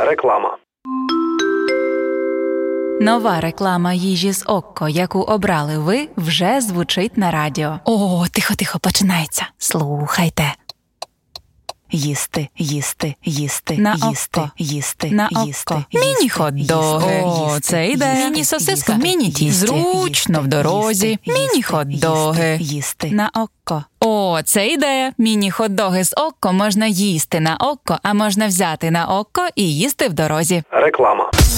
Реклама. Нова реклама їжі з Окко, яку обрали ви, вже звучить на радіо. О, тихо, починається. Слухайте. Їсти, їсти, їсти, На їсти, Окко. їсти, На їсти, Окко. їсти, Міні-хот-доги. їсти, О, це йде. їсти, Міні-сосиска в їсти, міні-тісті. їсти, Зручно в дорозі. їсти, Міні-хот-доги. їсти. На Окко. О, це ідея. Міні-хот-доги з Окко можна їсти на Окко, а можна взяти на Окко і їсти в дорозі. Реклама.